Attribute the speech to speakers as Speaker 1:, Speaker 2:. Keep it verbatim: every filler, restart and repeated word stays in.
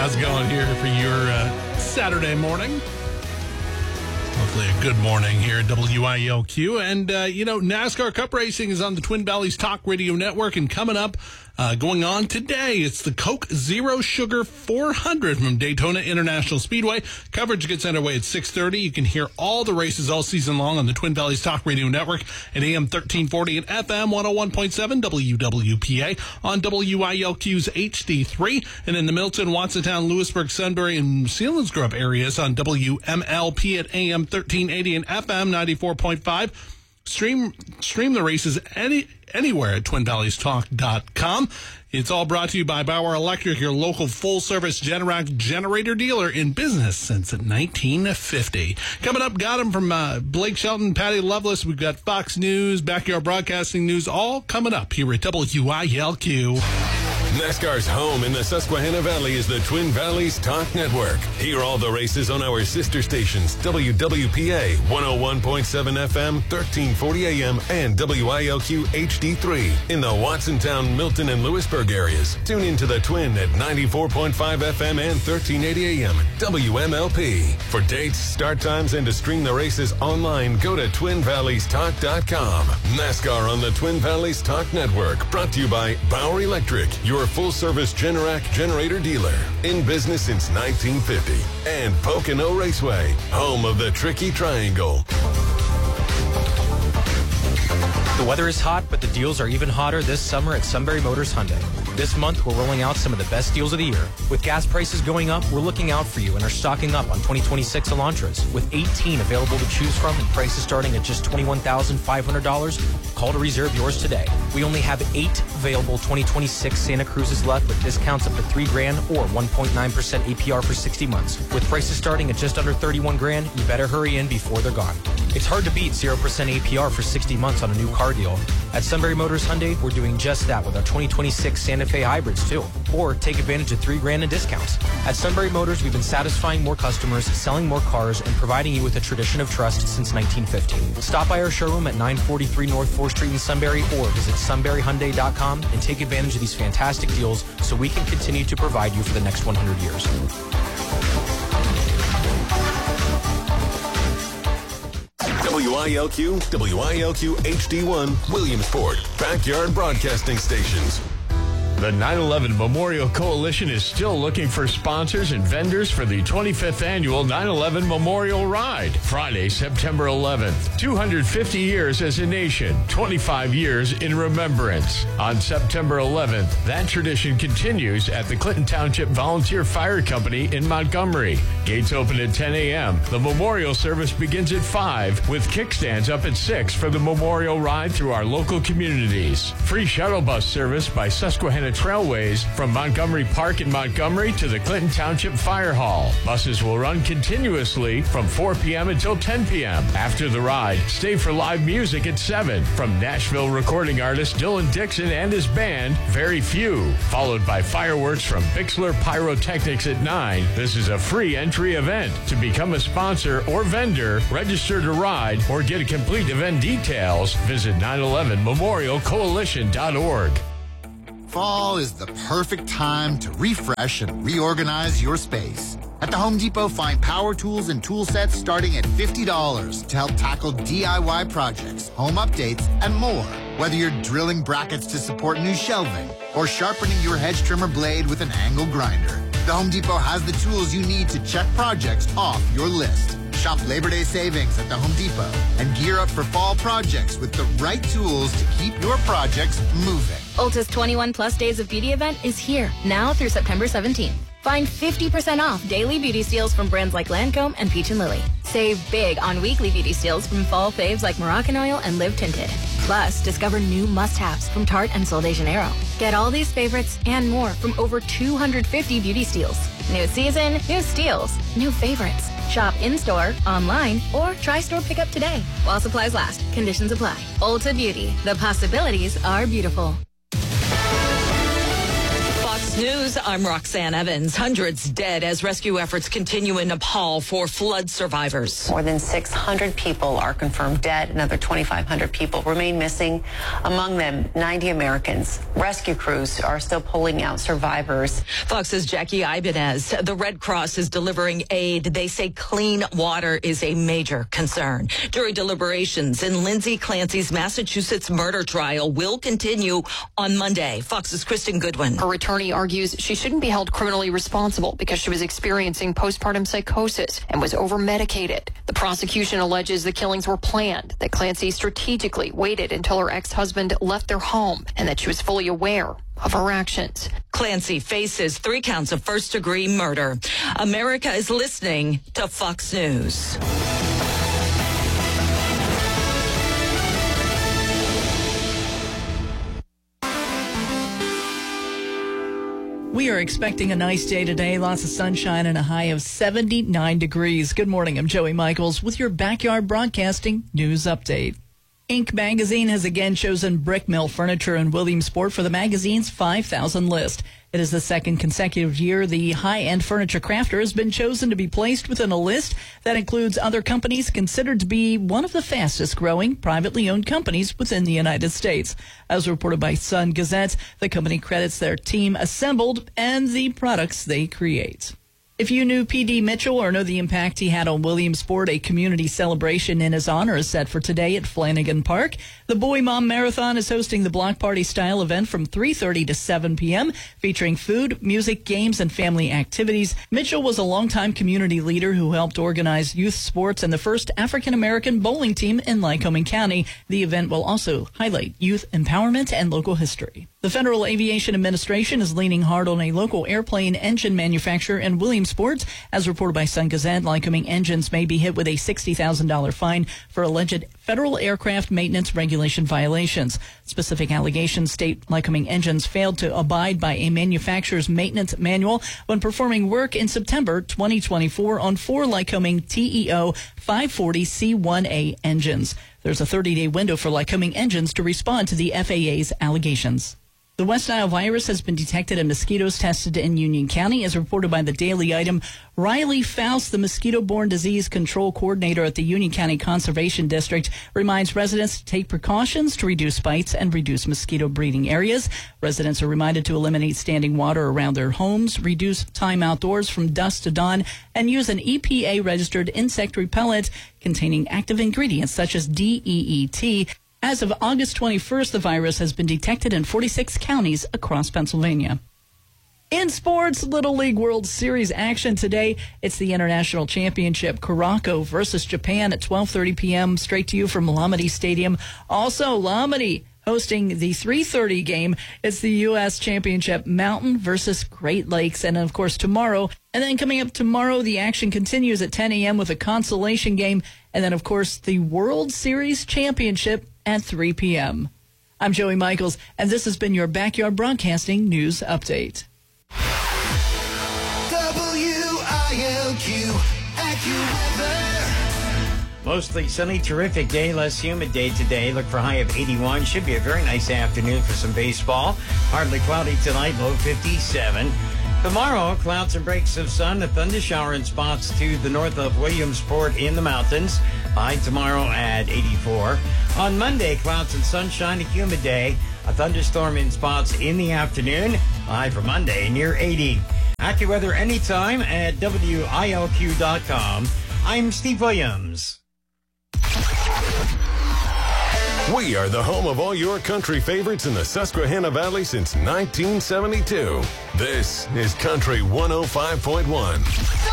Speaker 1: How's it going here for your uh, Saturday morning? Hopefully a good morning here at W I L Q. And, uh, you know, NASCAR Cup Racing is on the Twin Valleys Talk Radio Network. And coming up, uh, going on today, it's the Coke Zero Sugar four hundred from Daytona International Speedway. Coverage gets underway at six thirty. You can hear all the races all season long on the Twin Valleys Talk Radio Network at A M thirteen forty and F M one oh one point seven W W P A on W I L Q's H D three. And in the Milton, Watsontown, Lewisburg, Sunbury, and Selinsgrove areas on W M L P at A M thirteen eighty and F M ninety-four point five. Stream stream the races any anywhere at twin valleys talk dot com. It's all brought to you by Bauer Electric, your local full-service Generac generator dealer in business since nineteen fifty. Coming up, got them from uh, Blake Shelton, Patty Loveless. We've got Fox News, Backyard Broadcasting News, all coming up here at W I L Q.
Speaker 2: NASCAR's home in the Susquehanna Valley is the Twin Valleys Talk Network. Hear all the races on our sister stations, W W P A one oh one point seven F M, thirteen forty A M, and W I L Q H D three in the Watsontown, Milton, and Lewisburg areas. Tune into the Twin at ninety-four point five F M and thirteen eighty A M, W M L P. For dates, start times, and to stream the races online, go to twin valleys talk dot com. NASCAR on the Twin Valleys Talk Network, brought to you by Bauer Electric, your full-service Generac generator dealer. In business since nineteen fifty. And Pocono Raceway, home of the Tricky Triangle.
Speaker 3: The weather is hot, but the deals are even hotter this summer at Sunbury Motors Hyundai. This month, we're rolling out some of the best deals of the year. With gas prices going up, we're looking out for you and are stocking up on twenty twenty-six Elantras. With eighteen available to choose from and prices starting at just twenty-one thousand five hundred dollars, call to reserve yours today. We only have eight available twenty twenty-six Santa Cruzes left with discounts up to three grand or one point nine percent A P R for sixty months. With prices starting at just under thirty-one grand, you better hurry in before they're gone. It's hard to beat zero percent A P R for sixty months on a new car deal. At Sunbury Motors Hyundai, we're doing just that with our twenty twenty-six Santa Fe hybrids too. Or take advantage of three grand in discounts. At Sunbury Motors, we've been satisfying more customers, selling more cars, and providing you with a tradition of trust since nineteen fifty. Stop by our showroom at nine forty-three North fourth Street in Sunbury or visit sunbury hyundai dot com and take advantage of these fantastic deals so we can continue to provide you for the next one hundred years.
Speaker 2: W I L Q, W I L Q H D one, Williamsport, Backyard Broadcasting Stations.
Speaker 4: The nine eleven Memorial Coalition is still looking for sponsors and vendors for the twenty-fifth annual nine eleven Memorial Ride, Friday, September eleventh. two hundred fifty years as a nation, twenty-five years in remembrance. On September eleventh, that tradition continues at the Clinton Township Volunteer Fire Company in Montgomery. Gates open at ten A M The memorial service begins at five, with kickstands up at six for the memorial ride through our local communities. Free shuttle bus service by Susquehanna Trailways from Montgomery Park in Montgomery to the Clinton Township Fire Hall. Buses will run continuously from four P M until ten P M After the ride, stay for live music at seven from Nashville recording artist Dylan Dixon and his band, Very Few, followed by fireworks from Bixler Pyrotechnics at nine. This is a free entry event. To become a sponsor or vendor, register to ride, or get a complete event details, visit nine eleven memorial coalition dot org.
Speaker 5: Fall is the perfect time to refresh and reorganize your space. At the Home Depot, find power tools and tool sets starting at fifty dollars to help tackle D I Y projects, home updates, and more. Whether you're drilling brackets to support new shelving or sharpening your hedge trimmer blade with an angle grinder, the Home Depot has the tools you need to check projects off your list. Shop Labor Day savings at the Home Depot and gear up for fall projects with the right tools to keep your projects moving.
Speaker 6: Ulta's twenty-one plus Days of Beauty event is here, now through September seventeenth. Find fifty percent off daily beauty steals from brands like Lancome and Peach and Lily. Save big on weekly beauty steals from fall faves like Moroccan Oil and Live Tinted. Plus, discover new must-haves from Tarte and Sol de Janeiro. Get all these favorites and more from over two hundred fifty beauty steals. New season, new steals, new favorites. Shop in-store, online, or try store pickup today. While supplies last, conditions apply. Ulta Beauty. The possibilities are beautiful.
Speaker 7: Fox Fox News, I'm Roxanne Evans. Hundreds dead as rescue efforts continue in Nepal for flood survivors.
Speaker 8: More than six hundred people are confirmed dead. Another twenty-five hundred people remain missing. Among them, ninety Americans. Rescue crews are still pulling out survivors.
Speaker 7: Fox's Jackie Ibanez. The Red Cross is delivering aid. They say clean water is a major concern. Jury deliberations in Lindsay Clancy's Massachusetts murder trial will continue on Monday. Fox's Kristen Goodwin.
Speaker 9: Her attorney argues she shouldn't be held criminally responsible because she was experiencing postpartum psychosis and was over-medicated. The prosecution alleges the killings were planned, that Clancy strategically waited until her ex-husband left their home, and that she was fully aware of her actions.
Speaker 7: Clancy faces three counts of first-degree murder. America is listening to Fox News.
Speaker 10: We are expecting a nice day today, lots of sunshine and a high of seventy-nine degrees. Good morning, I'm Joey Michaels with your Backyard Broadcasting News Update. Inc magazine has again chosen Brick Mill Furniture in Williamsport for the magazine's five thousand list. It is the second consecutive year the high-end furniture crafter has been chosen to be placed within a list that includes other companies considered to be one of the fastest-growing privately owned companies within the United States. As reported by Sun Gazette, the company credits their team assembled and the products they create. If you knew P D Mitchell or know the impact he had on Williamsport, a community celebration in his honor is set for today at Flanagan Park. The Boy Mom Marathon is hosting the block party style event from three thirty to seven p.m., featuring food, music, games, and family activities. Mitchell was a longtime community leader who helped organize youth sports and the first African-American bowling team in Lycoming County. The event will also highlight youth empowerment and local history. The Federal Aviation Administration is leaning hard on a local airplane engine manufacturer in Williamsport. As reported by Sun Gazette, Lycoming Engines may be hit with a sixty thousand dollars fine for alleged federal aircraft maintenance regulation violations. Specific allegations state Lycoming Engines failed to abide by a manufacturer's maintenance manual when performing work in September twenty twenty-four on four Lycoming T E O five forty C one A engines. There's a thirty-day window for Lycoming Engines to respond to the F A A's allegations. The West Nile virus has been detected in mosquitoes tested in Union County, as reported by the Daily Item. Riley Faust, the mosquito-borne disease control coordinator at the Union County Conservation District, reminds residents to take precautions to reduce bites and reduce mosquito breeding areas. Residents are reminded to eliminate standing water around their homes, reduce time outdoors from dusk to dawn, and use an E P A-registered insect repellent containing active ingredients such as D E E T. As of August twenty-first, the virus has been detected in forty-six counties across Pennsylvania. In sports, Little League World Series action today. It's the International Championship, Caraco versus Japan at twelve thirty p.m. Straight to you from Lamade Stadium. Also, Lamade hosting the three thirty game. It's the U S Championship, Mountain versus Great Lakes. And, of course, tomorrow. And then coming up tomorrow, the action continues at ten a.m. with a consolation game. And then, of course, the World Series Championship at three p.m. I'm Joey Michaels, and this has been your Backyard Broadcasting News Update.
Speaker 11: W I L Q AccuWeather.
Speaker 12: Mostly sunny, terrific day, less humid day today. Look for a high of eighty-one. Should be a very nice afternoon for some baseball. Hardly cloudy tonight, low fifty-seven. Tomorrow, clouds and breaks of sun, a thunder shower in spots to the north of Williamsport in the mountains. High tomorrow at eighty-four. On Monday, clouds and sunshine, a humid day. A thunderstorm in spots in the afternoon. High for Monday near eighty. AccuWeather anytime at W I L Q dot com. I'm Steve Williams.
Speaker 2: We are the home of all your country favorites in the Susquehanna Valley since nineteen seventy-two. This is Country one oh five point one.